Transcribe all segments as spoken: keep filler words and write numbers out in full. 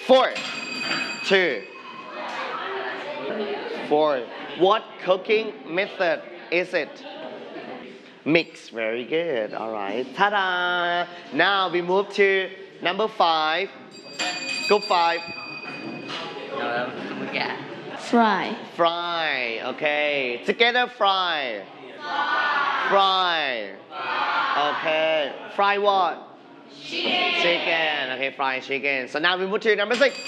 four two four What cooking method is it? Mix. Very good. All right. Ta-da! Now we move to number five. Group five. Fry. Fry. Okay. Together fry. Fry. Okay. Fry what? Chicken. Chicken. Okay. Fry chicken. So now we move to number six.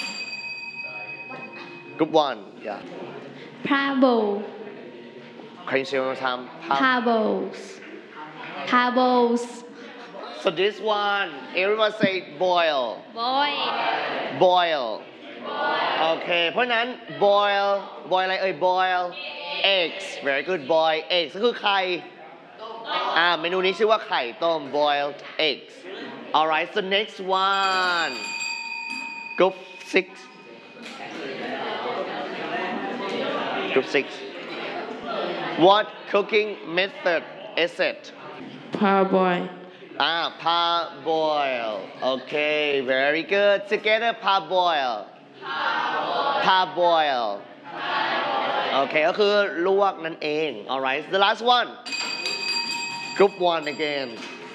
Group one. Yeah. Parboil. Can you say one more time? Parboils. Parboils. So this one, everyone say boil. Boil. Boil. Okay เพราะฉะนั้น boil boil อะไรเอ่ย boil eggs very good boil eggs ก็คือไข่อ่าเมนูนี้ชื่อว่าไข่ต้ม boiled eggs alright so next one group six group six what cooking method is it Parboil. ah parboil okay very good together parboil parboil โอเคก็คือลวกนั่นเอง alright the last one group one again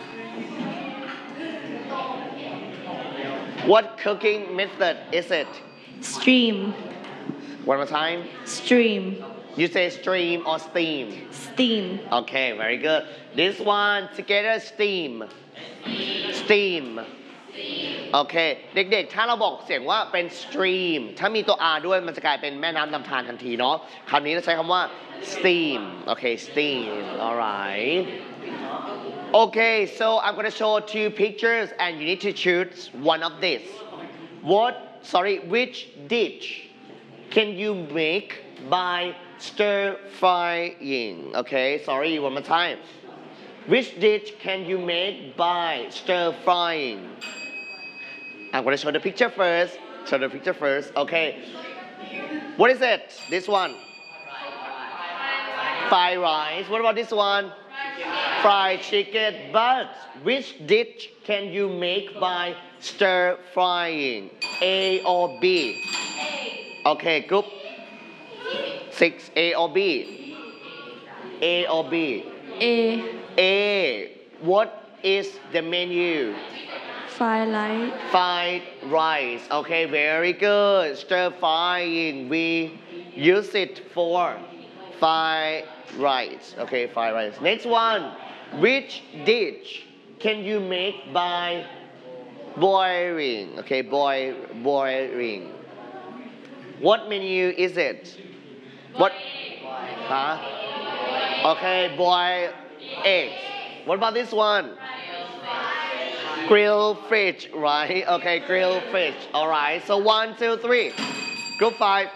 what cooking method is it Stream. one more time Stream. you say stream or steam Steam. okay very good this one together steam steamโอเคเด็กๆถ้าเราบอกเสียงว่าเป็น stream ถ้ามีตัว R ด้วยมันจะกลายเป็นแม่น้ำลำธารทันทีเนาะคำนี้เราใช้คำว่า steam โอเค steam alright okay so I'm gonna show two pictures and you need to choose one of this what sorry which dish can you make by stir frying okay sorry one more time which dish can you make by stir frying I'm going to show the picture first. Show the picture first. Okay. What is it? This one. Fried rice. What about this one? Fried chicken. But which dish can you make by stir frying? A or B? Okay, group six. A or B? A or B? A. A. What is the menu? Fried rice. Fried rice. Okay, very good. Stir frying. We use it for fried rice. Okay, fried rice. Next one. Which dish can you make by boiling? Okay, boil, boiling. What menu is it? What? Huh? Okay, boiled eggs. What about this one? Grilled fish, right? Okay, grilled fish. All right. So one, two, three. Group five.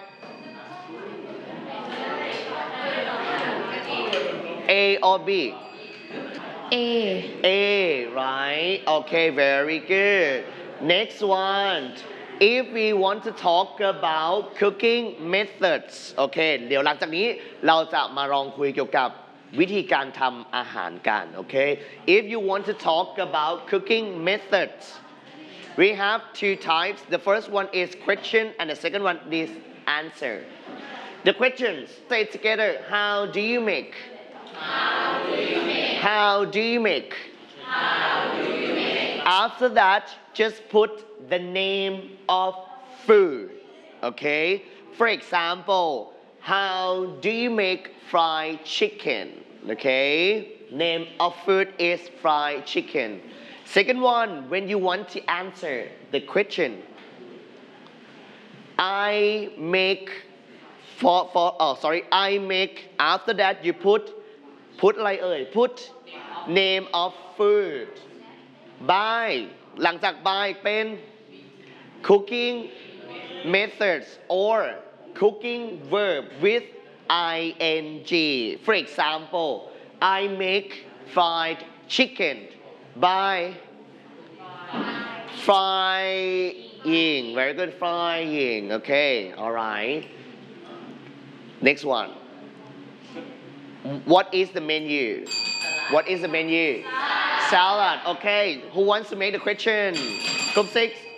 A or B? A. A, right? Okay, very good. Next one. If we want to talk about cooking methods, okay เดี๋ยวหลังจากนี้เราจะมาลองคุยเกี่ยวกับวิธีการทำอาหารกัน okay if you want to talk about cooking methods we have two types the first one is question and the second one is answer the questions say together how do you make how do you make how do you make how do you make after that just put the name of food okay for example how do you make fried chicken okay name of food is fried chicken second one when you want to answer the question I make for for oh sorry I make after that you put put อะไรเอ่ย put name of food by หลังจาก by เป็น cooking methods or cooking verb with ing for example I make fried chicken by frying very good frying okay all right next one what is the menu what is the menu salad okay who wants to make the question group six